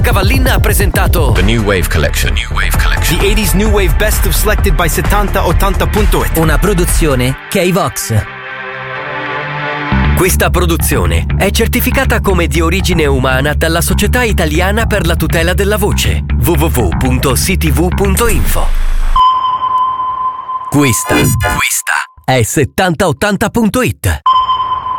Cavallin ha presentato The New Wave Collection. The 80s New Wave Best of Selected by 7080.it. una produzione K-Vox. Questa produzione è certificata come di origine umana dalla Società Italiana per la Tutela della Voce, www.ctv.info. Questa è 7080.it.